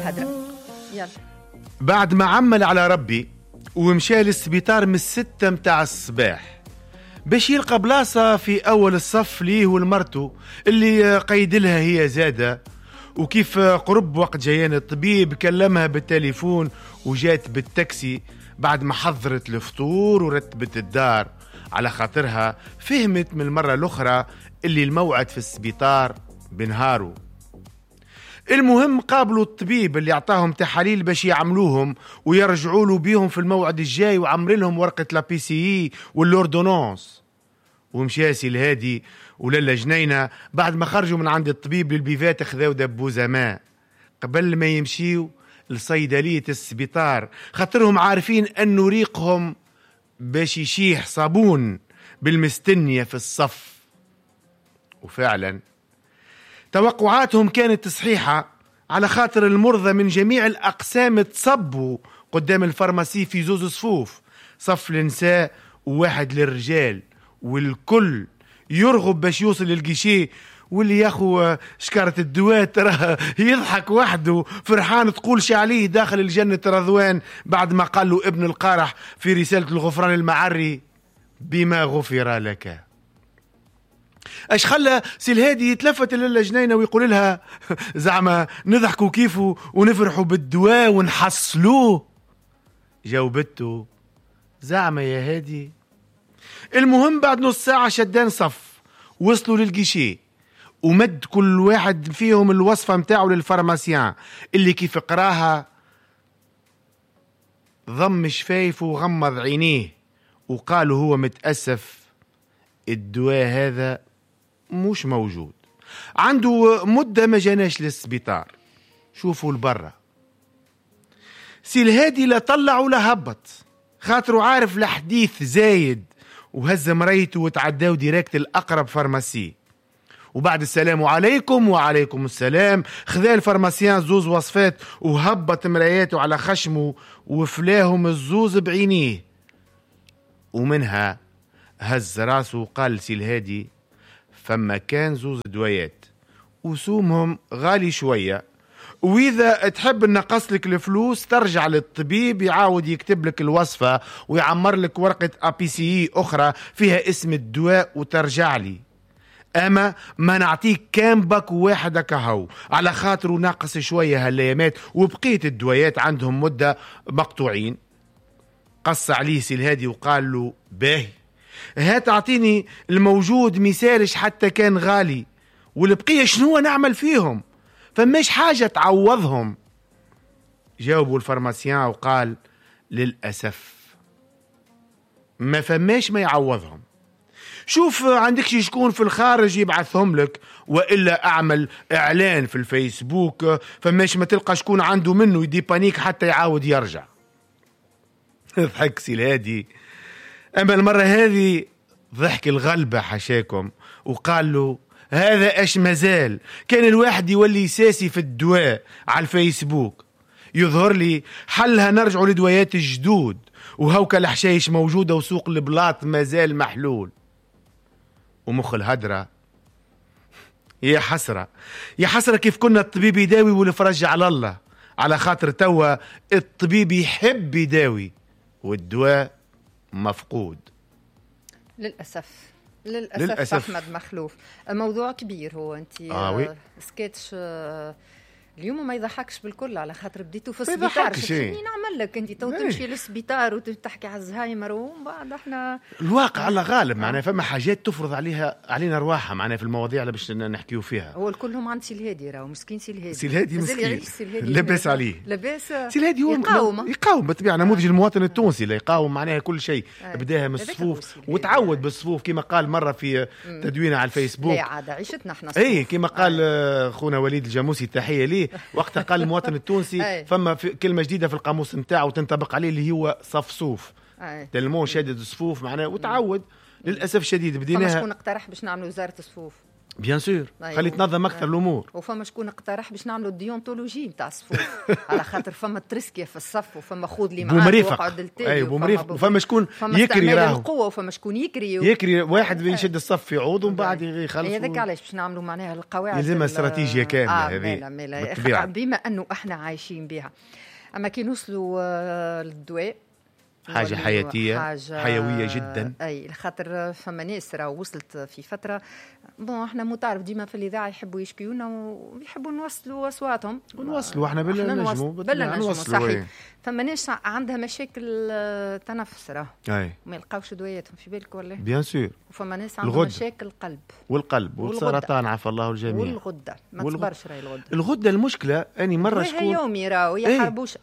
الهدرة. يلا. بعد ما عمل على ربي ومشى للسبيطار من 6 متاع الصباح باش يلقى بلاصة في أول الصف ليه والمرته اللي قيدلها هي زادة، وكيف قرب وقت جيان الطبيب كلمها بالتليفون وجات بالتاكسي بعد ما حضرت الفطور ورتبت الدار على خاطرها فهمت من المرة الأخرى اللي الموعد في السبيطار بنهاره. المهم قابلوا الطبيب اللي اعطاهم تحاليل باش يعملوهم ويرجعوا له بيهم في الموعد الجاي وعمل لهم ورقة لا بي سي اي والاوردونانس. ومشى سي الهادي وللا جنينة بعد ما خرجوا من عند الطبيب للبيفات خذاو دبوزة ماء قبل ما يمشيوا لصيدلية السبيطار، خاطرهم عارفين انه ريقهم باش يشيح صابون بالمستنية في الصف. وفعلا توقعاتهم كانت صحيحة، على خاطر المرضى من جميع الأقسام تصبوا قدام الفارماسي في زوز صفوف، صف للنساء وواحد للرجال، والكل يرغب باش يوصل للجيشي. واللي ياخو شكارة الدواء ترى يضحك وحده فرحان تقولش عليه داخل الجنة رضوان بعد ما قال له ابن القارح في رسالة الغفران المعري بما غفر لك. اش خلى سي الهادي يتلفت للا جنينة ويقول لها زعما نضحكوا كيفه ونفرحوا بالدواء ونحصلوه؟ جاوبته زعما يا هادي. المهم بعد نص ساعة شدان صف وصلوا للجيشي ومد كل واحد فيهم الوصفة متاعه للفارماسيان اللي كيف قراها ضم شفايفه وغمض عينيه وقالوا هو متأسف الدواء هذا مش موجود، عنده مدة ما جاناش للسبيطار، شوفوا لبرا. سي الهادي لا طلع ولا هبط خاطره عارف الحديث زايد، وهز مريته وتعداو ديريكت الأقرب فارماسي. وبعد السلام عليكم وعليكم السلام خذا الفارماسيان زوز وصفات وهبط مراياته على خشمه وفلاهم الزوز بعينيه، ومنها هز راسه وقال سي الهادي فما كان زوز دوايات وسومهم غالي شوية، وإذا تحب نقص لك الفلوس ترجع للطبيب يعاود يكتب لك الوصفة ويعمر لك ورقة APCE أخرى فيها اسم الدواء وترجع لي، أما ما نعطيك كام باك واحد كهو على خاطره ناقص شوية هالأيامات وبقيت الدوايات عندهم مدة مقطوعين. قص عليه سي الهادي وقال له باهي هات اعطيني الموجود مثالش حتى كان غالي والبقية شنو نعمل فيهم، فماش حاجة تعوضهم. جاوبوا الفارماسيان وقال للأسف ما فماش ما يعوضهم، شوف عندك شكون في الخارج يبعثهم لك وإلا أعمل إعلان في الفيسبوك فماش ما تلقى شكون عنده منه يدي بانيك حتى يعاود يرجع. ضحك سي الهادي، أما المرة هذه ضحك الغلبة حشاكم وقال له هذا ايش مازال كان الواحد يولي ساسي في الدواء على الفيسبوك، يظهر لي حلها نرجعوا لدوايات الجدود وهوكا الحشايش موجودة وسوق البلاط مازال محلول. ومخ الهدرة يا حسرة يا حسرة كيف كنا الطبيب يداوي والفرج على الله، على خاطر توا الطبيب يحب يداوي والدواء مفقود للأسف. للأسف أحمد مخلوف. موضوع كبير هو أنت سكتش اليوم ما يضحكش بالكل على خاطر بديتوا في السبيطار. شنو نعمل لك انت تو تمشي للسبيطار وتحكي على الزهايمر ومن بعد احنا الواقع على غالب معناها فما حاجات تفرض علينا رواحها معناها في المواضيع اللي باش نحكيو فيها. هو الكلهم عند سي الهادي راهو مسكين سي الهادي مسكين لاباس عليه لاباس سي الهادي هو يقاوم بالطبيعه نموذج المواطن التونسي اللي يقاوم معناها كل شيء بداها من الصفوف وتعود بالصفوف كما قال مره في تدوينه على الفيسبوك. لا عاد عيشتنا احنا اي كما قال خونا وليد الجاموسي تحيه ليه وقتها قال المواطن التونسي فما كلمة جديدة في القاموس نتاعو تنطبق عليه اللي هو صفصوف تلمون شادد الصفوف معناه وتعود للأسف شديد بديناها. شكون اقترح باش نعملوا وزارة الصفوف بيان سور خلي تنظم اكثر الامور. وفما شكون اقترح باش نعملوا الديونتولوجي نتاع الصفوف على خاطر فما تريسكيه في الصف وفما خذ لي معاك وقعد التالي وفما شكون يكري راهو القوه وفما شكون يكري واحد يشد الصف في عوض ومن بعد يخلص. هذاك علاش باش نعملوا معناها القواعد يلزمها استراتيجيه كامله هذه بما انه احنا عايشين بها. اما كي نوصلوا للدواء حاجة حياتية حيوية جدا. أي خاطر فما ناس راه وصلت في فترة احنا متعرف ديما في الإذاعة يحبوا يشكيونا ويحبوا نوصلوا أصواتهم ونوصلوا احنا بالنجموا صحيح. فما ناس عندها مشاكل تنفس راه ما يلقاوش دوياتهم في بالك ولا بيان سور. وفما ناس عندهم مشاكل والقلب والسرطان عفى الله الجميع والغدة ما تصبرش راهي الغدة المشكلة أني مرة شكون يومي راهو يحاربوش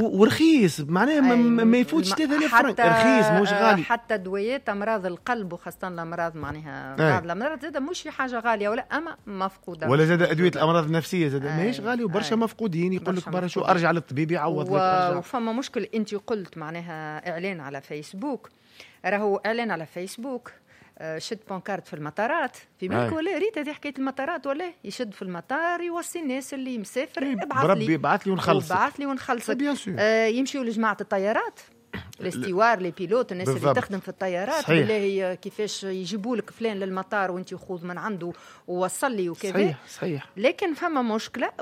ورخيص معناها ما يفوتش 3000 فرنك رخيص مش غالي. حتى دويات امراض القلب وخاصه الامراض معناها بعض الامراض زاد مش حاجه غاليه ولا اما مفقوده ولا زاد ادويه الامراض النفسيه زاد ماهيش غاليه وبرشا مفقودين. يقول لك برا شو ارجع للطبيب يعوض لك ارجع. وفما مشكل انت قلت معناها اعلان على فيسبوك راهو اعلان على فيسبوك شد بونكارت في المطارات في بالك ولا ريت هذه حكايه المطارات ولا يشد في المطار يوصي الناس اللي مسافر ابعث لي ونخلصك يمشيوا لجماعه الطيارات الاستوار لي بيلوت الناس اللي تخدم في الطيارات بالله كيفاش يجيبوا لك فلان للمطار وانت خذ من عنده ووصل لي وكذا صحيح. لكن فما مشكله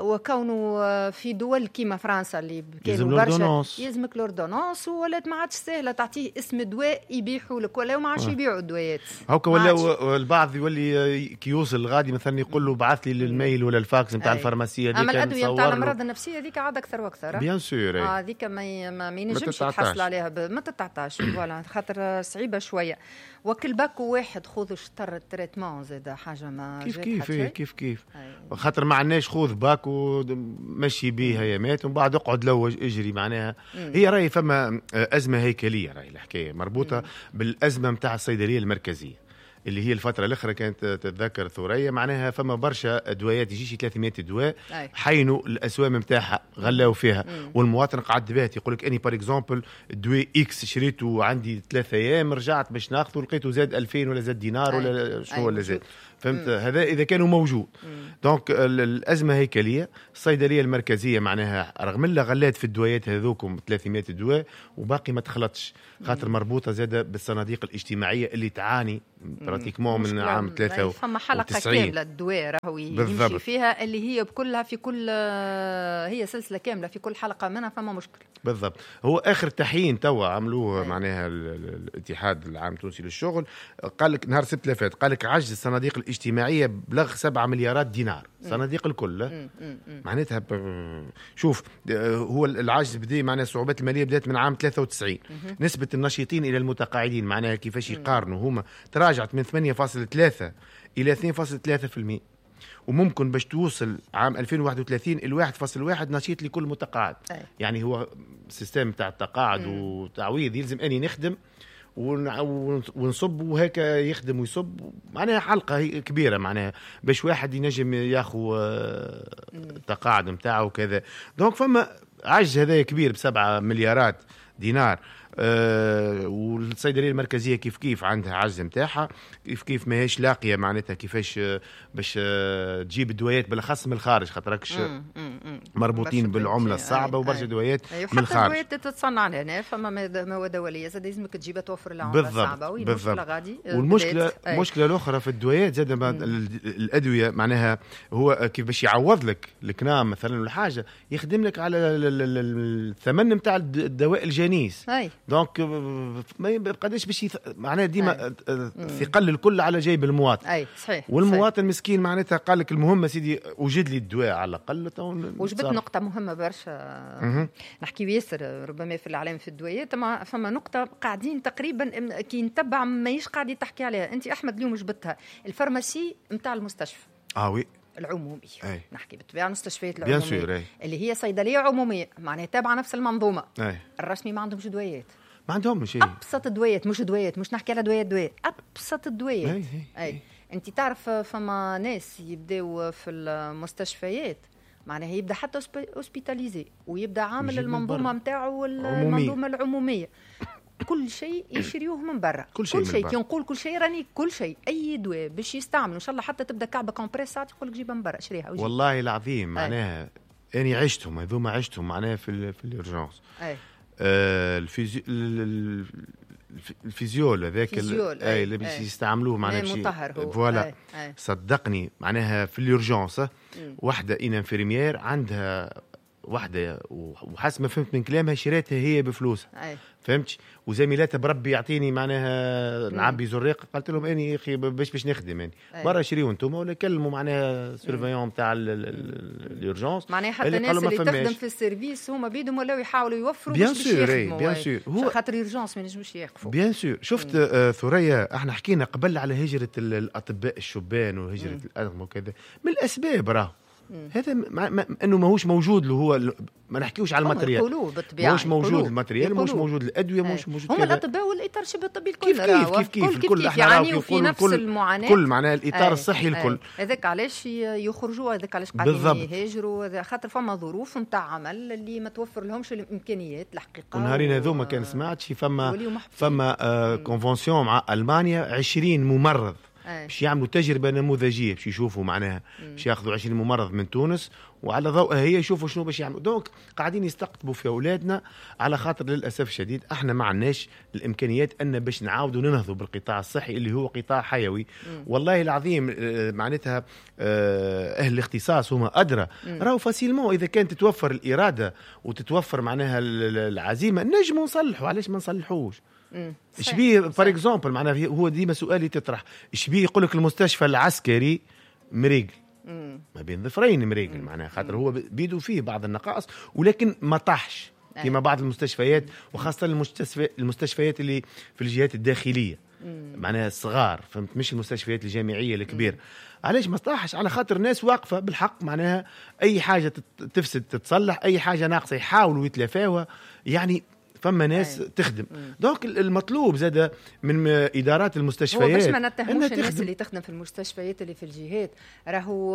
وكونه في دول كيما فرنسا اللي كانوا برشا يلزمك لوردونونس ولات ما عادش سهله تعطيه اسم دواء يبيعوا لك ولا ما عادش يبيعوا الدوايات هكا ولا البعض يولي كي يوصل غادي مثلا يقول له بعث لي للميل ولا الفاكس نتاع الفارماسيه اما الادويه نتاع الامراض النفسيه هذيك عاد اكثر واكثر بيان سور هذيك ما ينجمش تحصل عليها ما تتعطاش فوالا خاطر صعيبه شويه وكل باكو واحد خذ شطر التريتمون زاد حاجه ما كيف خاطر ما عندناش خذ باكو مشي بيها يامات ومن بعد اقعد لوج اجري معناها هي راهي فما ازمه هيكليه راهي الحكايه مربوطه بالازمه نتاع الصيدليه المركزيه اللي هي الفترة الأخرى كانت تتذكر ثورية معناها فما برشا أدويات يجيش 300 دواء حينوا الأسوام متاعها غلاو فيها والمواطن قعد بات يقول لك أني بار إكزامبل دواء إكس شريته عندي 3 أيام رجعت باش ناخذه لقيته زاد 2000 ولا زاد دينار ولا شنو ولا زاد فهمت هذا إذا كانوا موجود دونك الأزمة هيكلية الصيدلية المركزية معناها رغم الله غلات في الدوايات هذوكم 300 دواء وباقي ما تخلطش خاطر مربوطة زادة بالصناديق الاجتماعية اللي تعاني براتيكمون من عام 93 فما حلقة كاملة الدواء راهو يمشي فيها اللي هي بكلها في كل هي سلسلة كاملة في كل حلقة منها فما مشكلة بالضبط. هو آخر تحيين توا عملوه معناها الاتحاد العام التونسي للشغل قال لك نهار 6 فات قال لك عجز الصناديق الاجتماعية بلغ 7 مليارات دينار صناديق الكل معناتها شوف هو العجز بدأ معناها الصعوبات المالية بدأت من عام 93 نسبة النشيطين إلى المتقاعدين معناها كيفاش يقارنوا هما تراجعت من 8.3 إلى 2.3% وممكن باش توصل عام 2031 ال1.1 نشيط لكل متقاعد يعني هو سيستم تاع التقاعد وتعويض يلزم أني نخدم ونصب وهكا يخدم ويصب معناها حلقة كبيرة معناها باش واحد ينجم ياخو التقاعد متاعه وكذا دونك فما عجز هذا كبير ب7 مليارات دينار والصيدليه المركزيه كيف عندها عجز نتاعها كيف ماهيش لاقيه معناتها كيفاش باش تجيب الدويات بالاخص من الخارج خاطركش مربوطين بالعمله الصعبه وبرشا دوايات من الخارج الدوايات تتصنع لهنا فما مواد دوليه زاد لازمك تجيبها توفر العمله الصعبه بالضبط والمشكله الاخرى في الدوايات زاد الادويه معناها هو كيف باش يعوض لك الكنام مثلا ولا حاجه يخدم لك على الثمن نتاع الدواء الجنيس دونك ما يبقاش باش معناها ديما الثقل الكل على جيب المواطن صحيح والمواطن صحيح. مسكين معناتها قال لك المهم سيدي وجد لي الدواء على الاقل وجبت نقطه مهمه برشا نحكي ياسر ربما في العالم في الدوايات فما نقطه قاعدين تقريبا كي نتبع ماهيش قاعدين تحكي عليها انت احمد اليوم جبتها الفارماسي نتاع المستشفى وي العمومي نحكي بالطبيعه المستشفيات العموميه اللي هي صيدليه عموميه معناها تابعه نفس المنظومه الرسمي ما عندهمش دوايات ما عندهم شيء ابسط دوايات مش نحكي على دوايات ابسط الدوايات انت تعرف فما ناس يبداو في المستشفيات معناها يبدا حتى اوسبيتاليزي ويبدا عامل المنظومه نتاعو المنظومه العموميه كل شيء يشريوه من برا، كل شيء كي نقول كل شيء راني كل شيء اي دواء باش يستعملوا ان شاء الله حتى تبدا كعبه كومبريس ساعات يقول لك جيبها من برا شريها وجيب. والله العظيم معناها اني عشتهم هذوما عشتهم معناها في الارجانس. الفيزيول هذاك اللي باش يستعملوه معناها فوالا. صدقني معناها في الارجانس واحده انفيرميير عندها واحدة وحسب ما فهمت من كلامها شريتها هي بفلوسها. فهمت؟ وزميلاتها بربي يعطيني معناها نعبي زريق. قلت لهم اني اخي باش نخدم يعني برا شريوا انتم ولا كلموا معناها سيرفيون تاع اليورجونس معناها حتى الناس اللي تخدم في السيرفيس هما بيدهم ولاو يحاولوا يوفروا باش يخدموا. بيان سور هو خاطر اليورجونس ما ينجموش يقفوا. بيان سور شفت ثريا احنا حكينا قبل على هجرة الأطباء الشبان وهجرة الأدغم وكذا من الأسباب راهو هذا انه ماهوش موجود اللي هو ما نحكيوش على الماتريال ماهوش موجود الماتريال ماهوش موجود الادويه ماهوش موجود هم الاطباء والاطار الشبه الطبي الكل كيف الكل يعانيوا في نفس المعاناه كل معناها الاطار الصحي الكل. هذاك علاش يخرجوا هذاك علاش قاعدين يهاجروا خاطر فما ظروف نتاع عمل اللي ما توفر لهمش الامكانيات الحقيقه. ونهارين هذوما كان سمعت شي فما كونفونسيون مع المانيا 20 ممرض باش يعملوا تجربه نموذجيه باش يشوفوا معناها باش ياخذوا 20 ممرض من تونس وعلى ضوءها هي يشوفوا شنو باش يعملوا. دونك قاعدين يستقطبوا في اولادنا على خاطر للاسف الشديد احنا ما عندناش الامكانيات ان باش نعاودوا ننهضوا بالقطاع الصحي اللي هو قطاع حيوي. والله العظيم معناتها اهل الاختصاص هما ادرى. راهو فاسيلمون اذا كانت تتوفر الاراده وتتوفر معناها العزيمه نجموا نصلحوا. علاش ما نصلحوش؟ شبيه فور اكزامبل معناها هو ديما سؤالي تطرح شبيه يقول لك المستشفى العسكري مريقل ما بين ظفرين مريقل معناها خاطر هو بيدو فيه بعض النقائص ولكن ما طاحش كما بعض المستشفيات وخاصه المستشفيات اللي في الجهات الداخليه معناها الصغار فهمت مش المستشفيات الجامعيه الكبيره. علاش ما طاحش؟ على خاطر الناس واقفه بالحق معناها اي حاجه تفسد تتصلح اي حاجه ناقصه يحاولوا يتلافاوها يعني فما ناس تخدم. دونك المطلوب زاد من ادارات المستشفيات باش ما نتهموش الناس اللي تخدم في المستشفيات اللي في الجهات. راهو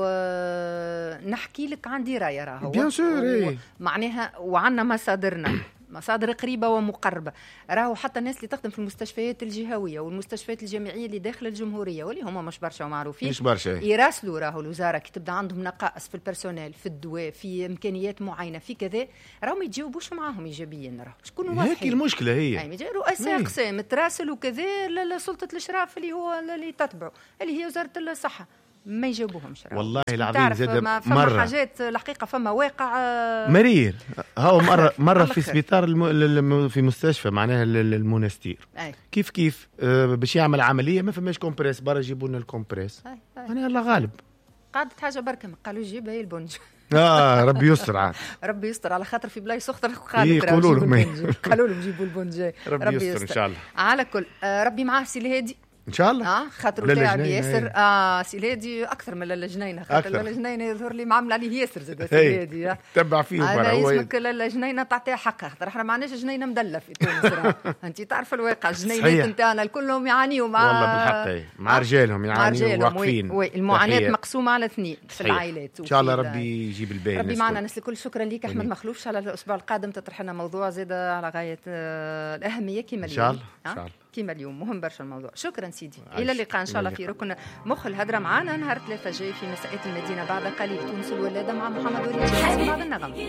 نحكي لك عندي رايه راهو بيان سور معناها وعندنا مصادر قريبة ومقربة. راهو حتى الناس اللي تخدم في المستشفيات الجهوية والمستشفيات الجامعية اللي داخل الجمهورية واللي هما مش برشا ومعروفين مش برشا يراسلوا راهو الوزارة كي تبدا عندهم نقائص في البرسونيل في الدواء في إمكانيات معينة في كذا راهو ما يتجاوبوش معاهم إيجابيا. راهو شكون واضحين هيك المشكلة هي يعني رؤساء أقسام تراسل وكذا لسلطة الإشراف اللي هو اللي تتبعه اللي هي وزارة الصحة ما يجاوبوهمش. والله العظيم زاد مرة حاجات الحقيقة فما واقع مرير. هاو مرة في سبيطار في مستشفى معناها المونستير كيف باش يعمل عملية ما فماش كومبريس برا جيبوا لنا الكومبريس أنا الله غالب قعدت حاجة بركة قالوا جيبها هي البنج ربي يستر عاد ربي يستر على خاطر في بلايص اخرى قالوا لهم جيبوا البنج ربي يستر ان شاء الله. على كل ربي معاه سي الهادي ان شاء الله خاطر تعب ياسر سي الهادي اكثر من الجنينه خاطر الجنينه يظهر لي معامله عليه ياسر زاد سي الهادي تبع فيه برا هو اسمك الجنينه تعطيها حقها خاطر احنا ما عندناش جنينه مدله في تونس انت تعرف الواقع الجنينات نتاعنا كلهم يعانيوا مع والله بالحق مع رجالهم يعانيوا واقفين المعاناه مقسومه على اثنين في العائلات ان شاء الله ربي يجيب الباقي. ربي معنا الناس الكل. شكرا لك احمد مخلوف. ان شاء الله الاسبوع القادم تطرح لنا موضوع زاد على غايه الاهميه كما اليوم ان شاء الله كما اليوم مهم برشا الموضوع. شكرا سيدي الى اللقاء ان شاء الله في ركن مخ الهدره معنا نهار 3 جاي في مساءات المدينه بعد قليل تونس الولاده مع محمد وليد بعد النغم.